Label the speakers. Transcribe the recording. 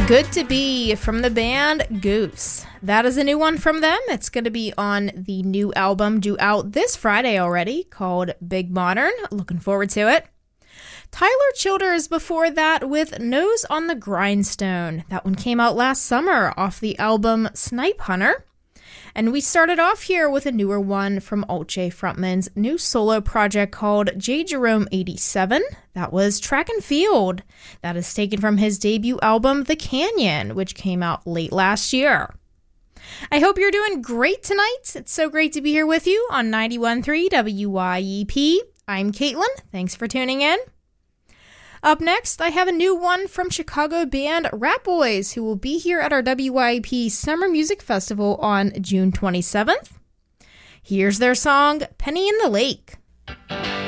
Speaker 1: Good to Be from the band Goose. That is a new one from them. It's going to be on the new album due out this Friday already called Big Modern. Looking forward to it. Tyler Childers before that with Nose on the Grindstone. That one came out last summer off the album Snipe Hunter. And we started off here with a newer one from Alt J frontman's new solo project called J. Jerome 87. That was Track and Field. That is taken from his debut album, The Canyon, which came out late last year. I hope you're doing great tonight. It's so great to be here with you on 91.3 WYEP. I'm Caitlin. Thanks for tuning in. Up next, I have a new one from Chicago band Rat Boys, who will be here at our WYP Summer Music Festival on June 27th. Here's their song, Penny in the Lake.